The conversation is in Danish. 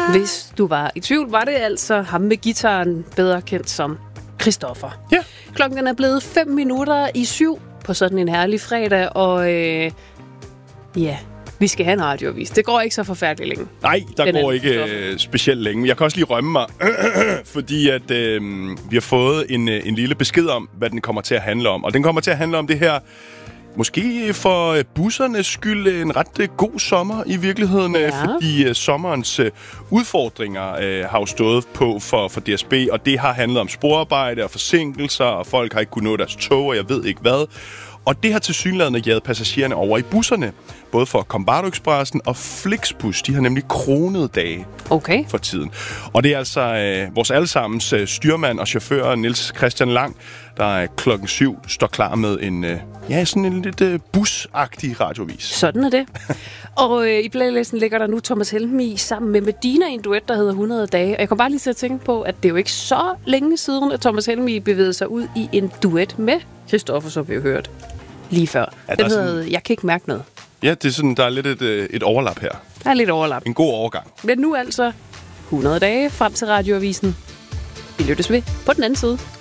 Hvis du var i tvivl, var det altså ham med gitaren, bedre kendt som Christoffer. Ja. Klokken er blevet 5:05 på sådan en herlig fredag, og vi skal have en radioavis. Det går ikke så forfærdeligt længe. Nej, der går ikke specielt længe. Jeg kan også lige rømme mig, fordi at vi har fået en lille besked om, hvad den kommer til at handle om. Og den kommer til at handle om det her, måske for bussernes skyld, en ret god sommer i virkeligheden, fordi sommerens udfordringer har jo stået på for DSB, og det har handlet om sporarbejde og forsinkelser, og folk har ikke kunnet nå deres tog, og jeg ved ikke hvad. Og det har tilsyneladende jaget passagererne over i busserne, både for Kombardo-Expressen og Flixbus. De har nemlig kronede dage for tiden. Og det er altså vores allesammens styrmand og chauffør, Niels Christian Lang, der klokken 7 står klar med en, sådan en lidt busagtig radiovis. Sådan er det. Og i playlisten ligger der nu Thomas Helmig sammen med Medina i en duet, der hedder 100 dage. Og jeg kom bare lige til at tænke på, at det er jo ikke så længe siden, at Thomas Helmig bevægede sig ud i en duet med Christoffer, som vi har hørt lige før. Ja, den hedder Jeg kan ikke mærke noget. Ja, det er sådan, der er lidt et overlap her. Der er lidt overlap. En god overgang. Men nu altså 100 dage frem til radioavisen. Vi lyttes ved på den anden side.